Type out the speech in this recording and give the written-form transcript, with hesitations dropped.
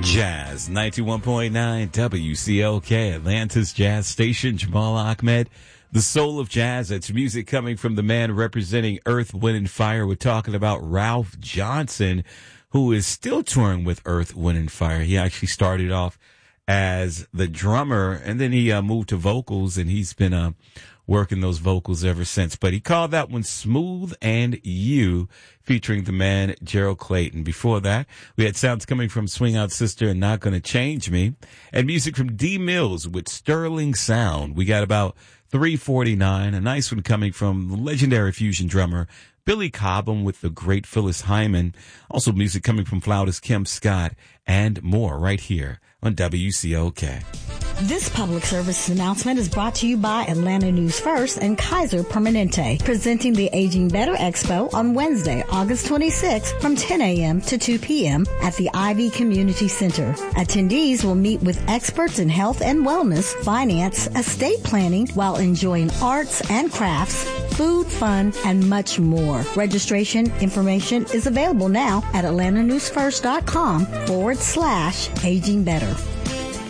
Jazz 91.9 WCLK, Atlanta's jazz station. Jamal Ahmed, the soul of jazz. That's music coming from the man representing Earth, Wind, and Fire. We're talking about Ralph Johnson, who is still touring with Earth, Wind, and Fire. He actually started off as the drummer, and then he moved to vocals, and he's been working those vocals ever since. But he called that one Smooth and You, featuring the man Gerald Clayton. Before that, we had sounds coming from Swing Out Sister and Not Gonna Change Me, and music from D Mills with Sterling Sound. We got about 3:49, a nice one coming from the legendary fusion drummer Billy Cobham with the great Phyllis Hyman. Also music coming from flautist Kim Scott and more right here on WCOK. This public service announcement is brought to you by Atlanta News First and Kaiser Permanente, presenting the Aging Better Expo on Wednesday, August 26th from 10 a.m. to 2 p.m. at the Ivy Community Center. Attendees will meet with experts in health and wellness, finance, estate planning, while enjoying arts and crafts, food, fun, and much more. Registration information is available now at atlantanewsfirst.com/Aging Better.